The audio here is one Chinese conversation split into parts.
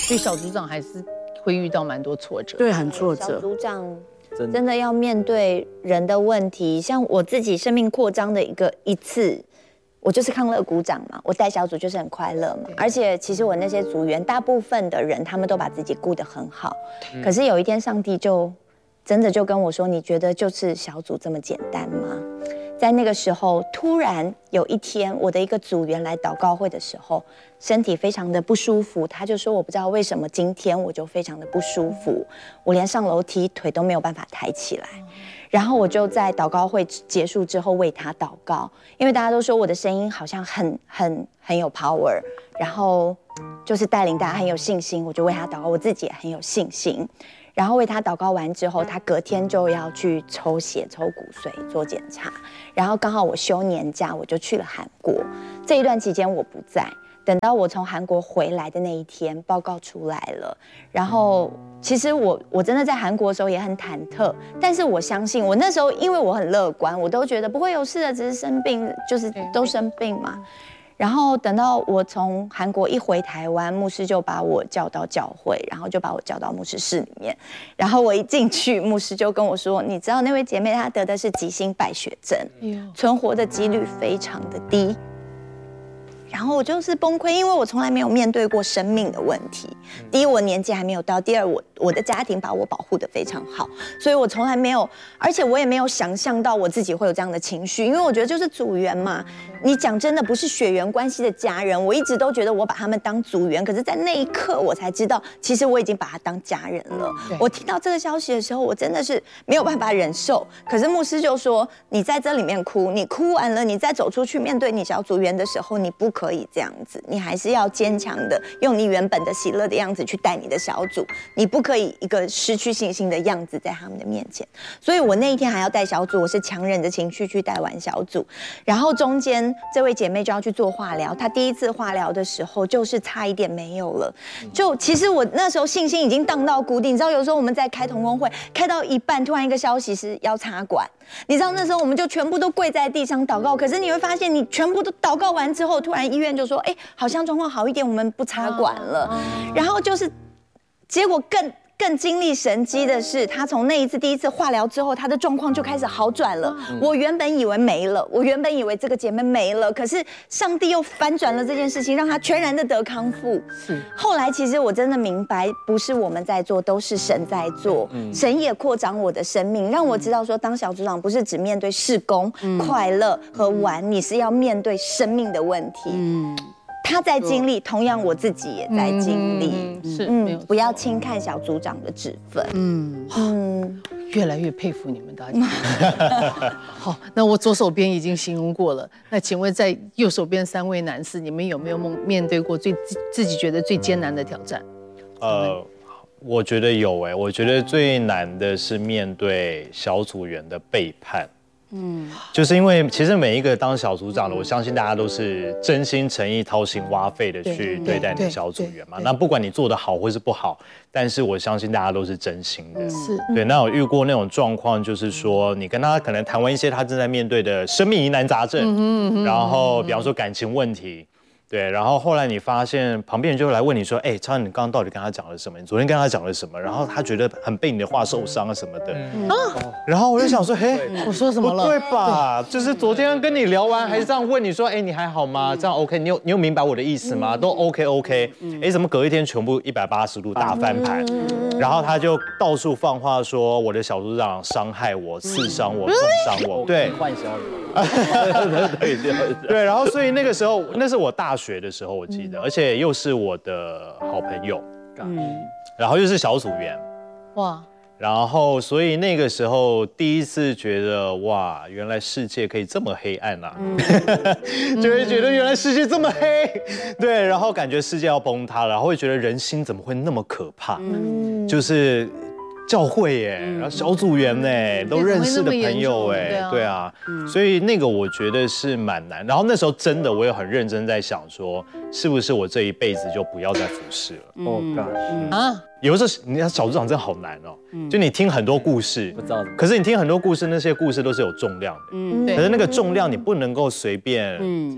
所以小组长还是会遇到蛮多挫折。 对，很挫折。 小组长真的要面对人的问题，像我自己生命扩张的一次。我就是康乐股长嘛，我带小组就是很快乐嘛，而且其实我那些组员大部分的人，他们都把自己顾得很好。可是有一天，上帝就真的就跟我说：“你觉得就是小组这么简单吗？”在那个时候，突然有一天，我的一个组员来祷告会的时候，身体非常的不舒服，他就说：“我不知道为什么今天我就非常的不舒服，我连上楼梯腿都没有办法抬起来。”然后我就在祷告会结束之后为他祷告，因为大家都说我的声音好像很有 power， 然后就是带领大家很有信心，我就为他祷告，我自己也很有信心。然后为他祷告完之后，他隔天就要去抽血、抽骨髓做检查，然后刚好我休年假，我就去了韩国。这一段期间我不在。等到我从韩国回来的那一天，报告出来了。然后，其实我真的在韩国的时候也很忐忑，但是我相信，我那时候因为我很乐观，我都觉得不会有事的，只是生病，就是都生病嘛。然后等到我从韩国一回台湾，牧师就把我叫到教会，然后就把我叫到牧师室里面。然后我一进去，牧师就跟我说：“你知道那位姐妹她得的是急性败血症，存活的几率非常的低。”然后我就是崩溃，因为我从来没有面对过生命的问题。第一，我年纪还没有到；第二，我的家庭把我保护得非常好，所以我从来没有，而且我也没有想象到我自己会有这样的情绪，因为我觉得就是组员嘛。你讲真的不是血缘关系的家人，我一直都觉得我把他们当组员，可是在那一刻我才知道，其实我已经把他当家人了。我听到这个消息的时候，我真的是没有办法忍受。可是牧师就说：“你在这里面哭，你哭完了，你再走出去面对你小组员的时候，你不可以这样子，你还是要坚强的，用你原本的喜乐的样子去带你的小组，你不可以一个失去信心的样子在他们的面前。”所以我那一天还要带小组，我是强忍着情绪去带完小组，然后中间这位姐妹就要去做化疗，她第一次化疗的时候就是差一点没有了。就其实我那时候信心已经荡到谷底，你知道有时候我们在开同工会开到一半，突然一个消息是要插管，你知道那时候我们就全部都跪在地上祷告，可是你会发现你全部都祷告完之后，突然医院就说：“哎，好像状况好一点，我们不插管了。”然后就是结果更经历神迹的是，他从那一次第一次化疗之后，他的状况就开始好转了。我原本以为没了，我原本以为这个姐妹没了，可是上帝又翻转了这件事情，让她全然的得康复。后来其实我真的明白，不是我们在做，都是神在做。神也扩张我的生命，让我知道说，当小组长不是只面对事工、快乐和玩，你是要面对生命的问题。他在经历，同样我自己也在经历。不要轻看小组长的职分。 越来越佩服你们大家。好，那我左手边已经形容过了，那请问在右手边3位男士，你们有没有面对过自己觉得最艰难的挑战？ 我觉得有我觉得最难的是面对小组员的背叛。就是因为其实每一个当小组长的，我相信大家都是真心诚意、掏心挖肺的去对待你的小组员嘛。那不管你做得好或是不好，但是我相信大家都是真心的。对。那我遇过那种状况，就是说你跟他可能谈完一些他正在面对的生命疑难杂症，然后比方说感情问题。对，然后后来你发现旁边人就来问你说：“哎，超，你刚刚到底跟他讲了什么？你昨天跟他讲了什么？”然后他觉得很被你的话受伤啊什么的。然后我就想说：“嘿， 我说什么了？ 不对吧？就是昨天跟你聊完，还是这样问你说：‘哎，你还好吗？’这样 OK？ 你有明白我的意思吗？都 OK。哎，怎么隔一天全部180度大翻盘？然后他就到处放话说我的小组长伤害我、刺伤我、重伤我。对， 换销了。 对，然后所以那个时候，那是我大学的时候，我记得，而且又是我的好朋友，然后又是小组员，哇，然后所以那个时候第一次觉得哇，原来世界可以这么黑暗啊，就会觉得原来世界这么黑，对，然后感觉世界要崩塌了，然后会觉得人心怎么会那么可怕，就是教会耶，然后小组员呢，都认识的朋友哎，对啊，所以那个我觉得是蛮难。然后那时候真的我也很认真在想说，是不是我这一辈子就不要再服侍了？ 哦 God，有的时候你看小组长真的好难哦，就你听很多故事， 不知道， 可是你听很多故事，那些故事都是有重量的，可是那个重量你不能够随便倒。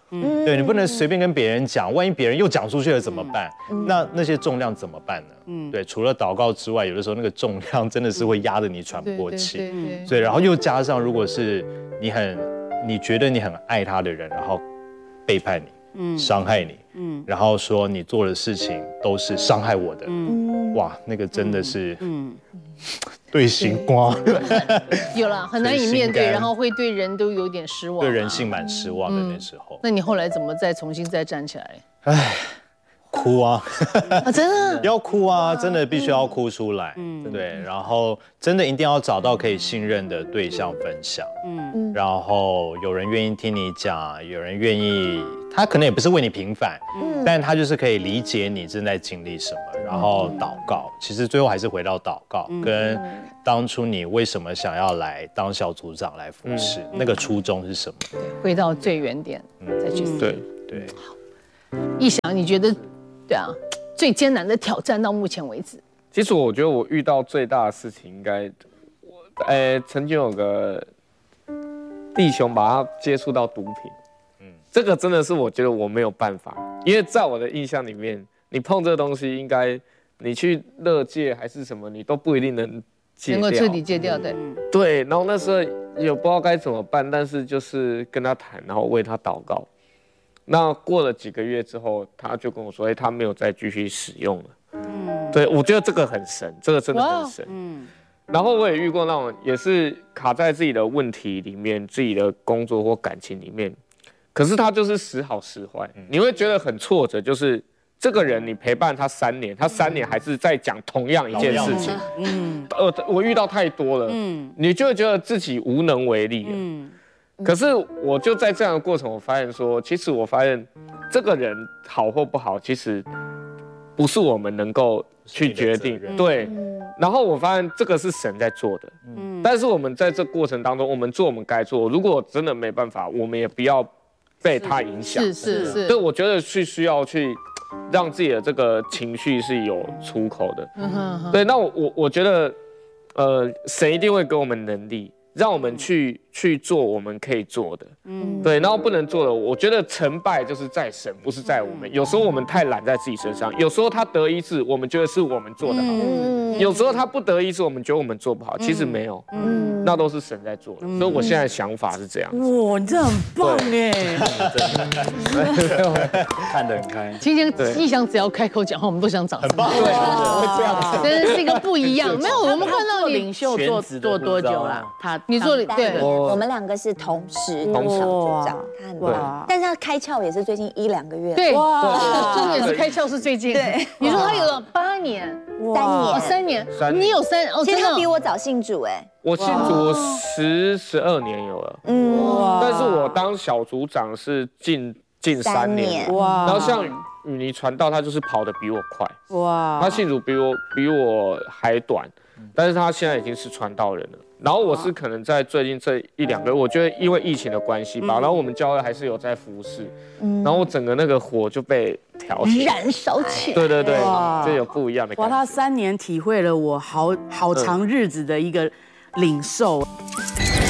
对你不能随便跟别人讲，万一别人又讲出去了怎么办？那些重量怎么办呢？对，除了祷告之外，有的时候那个重量真的是会压得你喘不过气。对，然后又加上如果是你觉得你很爱他的人，然后背叛你，伤害你，然后说你做的事情都是伤害我的，哇，那个真的是，对心瓜， 有啦，很难以面对，然后会对人都有点失望， 对人性蛮失望的那时候。 那你后来怎么重新站起来？ 唉，哭啊！ 真的要哭啊！真的必须要哭出来。对，然后真的一定要找到可以信任的对象分享。然后有人愿意听你讲，有人愿意，他可能也不是为你平反，但他就是可以理解你正在经历什么，然后祷告。其实最后还是回到祷告，跟当初你为什么想要来当小组长来服侍，那个初衷是什么？ 回到最原点，再去思考。 对。 一翔，你觉得？对啊，最艰难的挑战到目前为止。 其实我觉得我遇到最大的事情，应该，曾经有个弟兄把他接触到毒品，这个真的是我觉得我没有办法，因为在我的印象里面，你碰这个东西，应该你去勒戒还是什么，你都不一定能戒掉， 能够彻底戒掉，对。 对，然后那时候也不知道该怎么办，但是就是跟他谈，然后为他祷告。那过了几个月之后，他就跟我说：“他没有再继续使用了。”对，我觉得这个很神，这个真的很神。然后我也遇过那种也是卡在自己的问题里面、自己的工作或感情里面，可是他就是时好时坏，你会觉得很挫折。就是这个人，你陪伴他3年，他3年还是在讲同样一件事情。我遇到太多了，你就会觉得自己无能为力了。可是我就在这样的过程，我发现说，其实我发现这个人好或不好，其实不是我们能够去决定。对，然后我发现这个是神在做的。但是我们在这过程当中，我们做我们该做。如果真的没办法，我们也不要被他影响。 是。 对，我觉得是需要去让自己的这个情绪是有出口的。对，那我觉得，神一定会给我们能力。让我们去做我们可以做的，对，然后不能做的，我觉得成败就是在神，不是在我们。有时候我们太懒在自己身上，有时候他得医治，我们觉得是我们做得好，有时候他不得医治，我们觉得我们做不好，其实没有，那都是神在做的。所以我现在的想法是这样。 哇，你这很棒哎， 看得很开。 今天一翔只要开口讲话，我们都想掌声。 很棒，对，会这样子， 真的是一个不一样。没有，我们看到你领袖做多久了？ 你做对， 我们2个是同时当小组长，看，但是他开窍也是最近1-2个月。 对，真的也是开窍是最近。对，你说他有了8年、3年，你有3哦， 其实他比我早信主哎。 我信主12年有了，但是我当小组长是近3年，然后像雨妮传道，他就是跑得比我快，他信主比我还短，但是他现在已经是传道人了。然后我是可能在最近这1-2个月，我觉得因为疫情的关系吧，然后我们教会还是有在服侍，然后我整个那个火就被挑起， 燃烧起来。 对，这有不一样的感觉。 他3年体会了我好长日子的一个领受。